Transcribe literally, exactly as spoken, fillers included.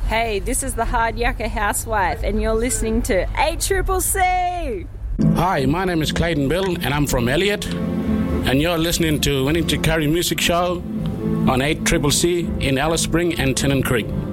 Hey, this is the Hard Yucca Housewife, and you're listening to eight C C C. Hi, my name is Clayton Bill, and I'm from Elliott, and you're listening to Winning to Carry Music Show on eight C C C in Alice Spring and Tennant Creek.